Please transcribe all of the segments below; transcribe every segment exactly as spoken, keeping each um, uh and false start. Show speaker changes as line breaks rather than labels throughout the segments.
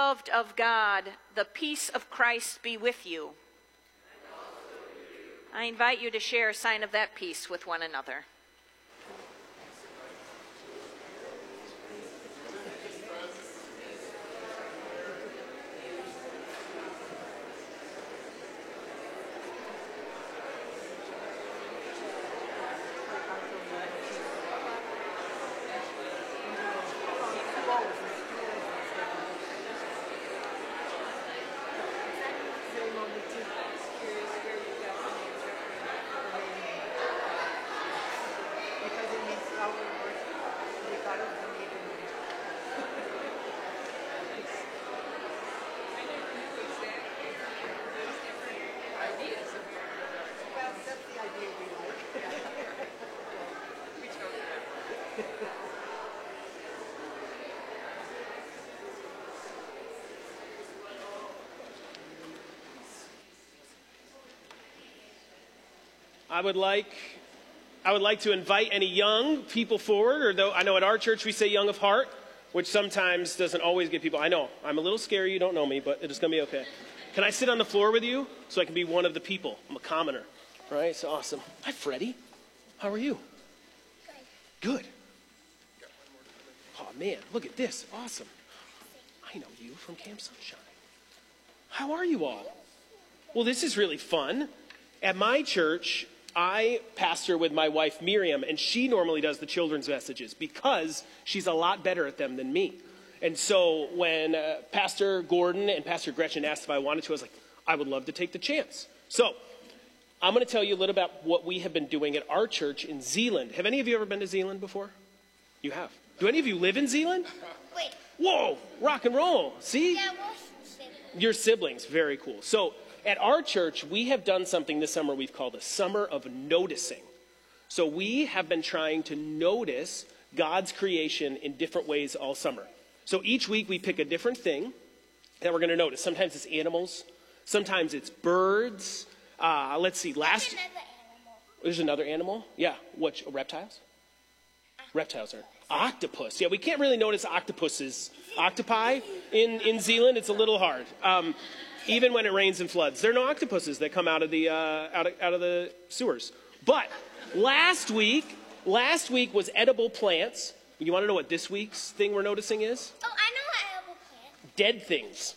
beloved of God, the peace of Christ be with you. I invite you to share a sign of that peace with one another.
I would like, I would like to invite any young people forward, or though I know at our church we say young of heart, which sometimes doesn't always get people. I know, I'm a little scary, you don't know me, but it's going to be okay. Can I sit on the floor with you so I can be one of the people? I'm a commoner, right? So awesome. Hi, Freddie. How are you? Good. Oh, man, look at this. Awesome. I know you from Camp Sunshine. How are you all? Well, this is really fun. At my church, I pastor with my wife, Miriam, and she normally does the children's messages because she's a lot better at them than me. And so when uh, Pastor Gordon and Pastor Gretchen asked if I wanted to, I was like, I would love to take the chance. So I'm going to tell you a little about what we have been doing at our church in Zeeland. Have any of you ever been to Zeeland before? You have. Do any of you live in Zeeland?
Wait.
Whoa, rock and roll. See?
Yeah, we're siblings.
Your siblings, very cool. So at our church, we have done something this summer we've called a summer of noticing. So we have been trying to notice God's creation in different ways all summer. So each week we pick a different thing that we're going to notice. Sometimes it's animals. Sometimes it's birds. Uh, let's see. Last.
There's another animal.
There's another animal? Yeah. What? Reptiles? Reptiles are. Octopus. Yeah, we can't really notice octopuses. Octopi in, in Zeeland, it's a little hard. Um, even when it rains and floods. There are no octopuses that come out of the, uh, out of, out of the sewers. But last week, last week was edible plants. You want to know what this week's thing we're noticing is?
Oh, I know what edible plant.
Dead things.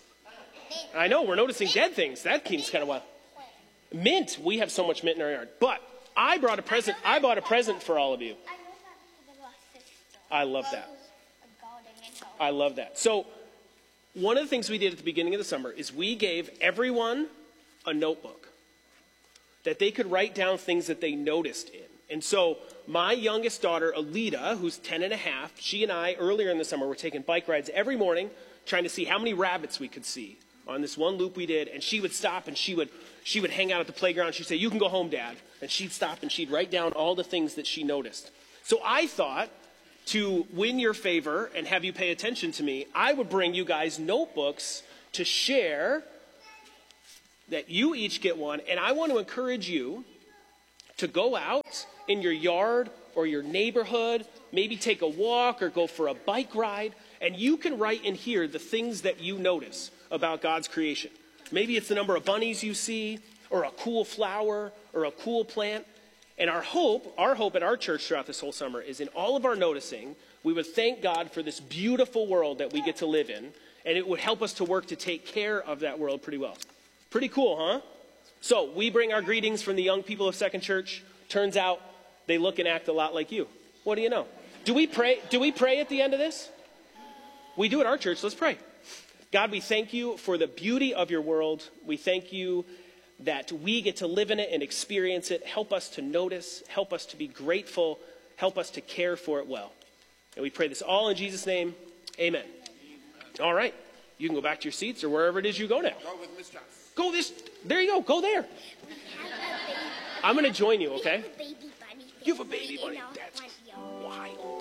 I know, we're noticing dead things. That seems kind of wild. Mint. We have so much mint in our yard. But I brought a present. I bought a present for all of you.
I know that for the sister.
I love that.
A garden and home.
I love that. So one of the things we did at the beginning of the summer is we gave everyone a notebook that they could write down things that they noticed in. And so my youngest daughter, Alita, who's ten and a half, she and I, earlier in the summer, were taking bike rides every morning trying to see how many rabbits we could see on this one loop we did. And she would stop and she would she would hang out at the playground. She'd say, "You can go home, Dad." And she'd stop and she'd write down all the things that she noticed. So I thought, to win your favor and have you pay attention to me, I would bring you guys notebooks to share, that you each get one. And I want to encourage you to go out in your yard or your neighborhood, maybe take a walk or go for a bike ride, and you can write in here the things that you notice about God's creation. Maybe it's the number of bunnies you see, or a cool flower, or a cool plant. And our hope, our hope at our church throughout this whole summer is in all of our noticing, we would thank God for this beautiful world that we get to live in, and it would help us to work to take care of that world pretty well. Pretty cool, huh? So we bring our greetings from the young people of Second Church. Turns out they look and act a lot like you. What do you know? Do we pray? Do we pray at the end of this? We do at our church. Let's pray. God, we thank you for the beauty of your world. We thank you that we get to live in it and experience it. Help us to notice. Help us to be grateful. Help us to care for it well. And we pray this all in Jesus' name. Amen. All right. You can go back to your seats or wherever it is you go now.
Go with Miss Johnson.
Go this. There you go. Go there. I'm going to join you, okay?
We have a baby bunny.
You have a baby bunny. That's